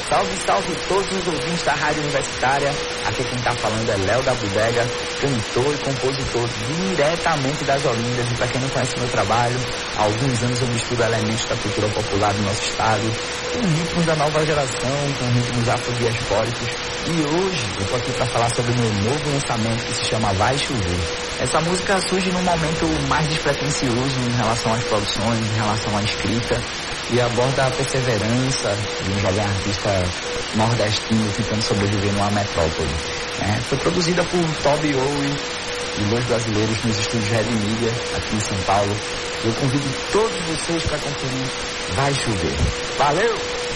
Salve, salve todos os ouvintes da Rádio Universitária. Aqui quem tá falando é Léo da Bodega, cantor e compositor diretamente das Olindas. E para quem não conhece meu trabalho, há alguns anos eu misturo elementos da cultura popular do nosso estado com ritmos da nova geração, com ritmos afrodiaspóricos. E hoje eu tô aqui para falar sobre o meu novo lançamento que se chama Vai Chover. Essa música surge num momento mais despretensioso em relação às produções, em relação à escrita, e aborda a perseverança de um jovem artista nordestino tentando sobreviver numa metrópole. Foi produzida por Toby Owe e dois brasileiros nos estúdios Red Media, aqui em São Paulo. Eu convido todos vocês para conferir Vai Chover. Valeu!